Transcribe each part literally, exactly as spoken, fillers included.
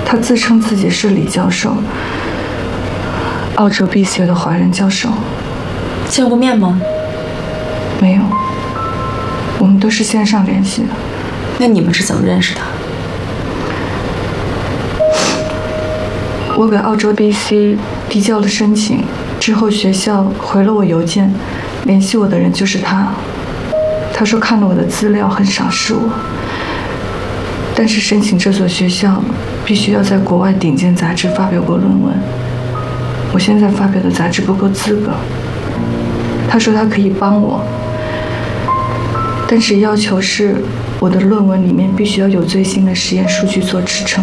他自称自己是李教授，澳洲 B C U 的华人教授。 见过面吗？ 没有，我们都是线上联系的。 那你们是怎么认识的？ 我给澳洲 B C 递交了申请，之后学校回了我邮件，联系我的人就是他。他说看了我的资料很赏识我，但是申请这所学校必须要在国外顶尖杂志发表过论文，我现在发表的杂志不够资格。他说他可以帮我，但是要求是我的论文里面必须要有最新的实验数据做支撑。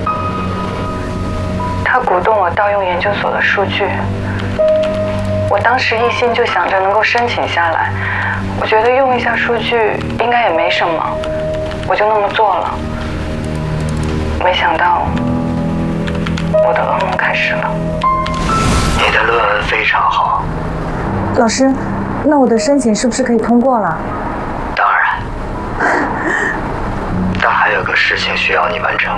他鼓动我盗用研究所的数据，我当时一心就想着能够申请下来，我觉得用一下数据应该也没什么，我就那么做了。没想到我的噩梦开始了。 你的论文非常好。 老师，那我的申请是不是可以通过了？ 当然，但还有个事情需要你完成。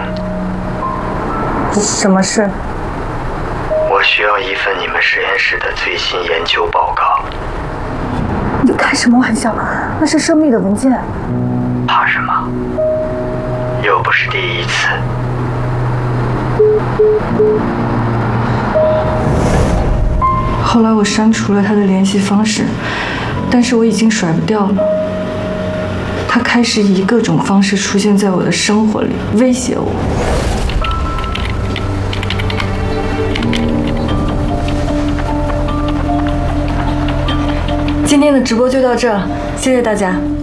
什么事？ 我需要一份你们实验室的最新研究报告。 你开什么玩笑？那是生密的文件。 怕什么？又不是第一次。 后来我删除了他的联系方式，但是我已经甩不掉了。他开始以各种方式出现在我的生活里，威胁我。今天的直播就到这，谢谢大家。